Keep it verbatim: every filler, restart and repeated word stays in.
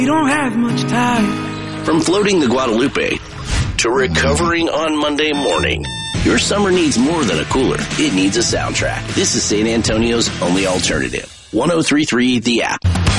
You don't have much time. From floating the Guadalupe to recovering on Monday morning, your summer needs more than a cooler. It needs a soundtrack. This is San Antonio's only alternative. one oh three point three The App.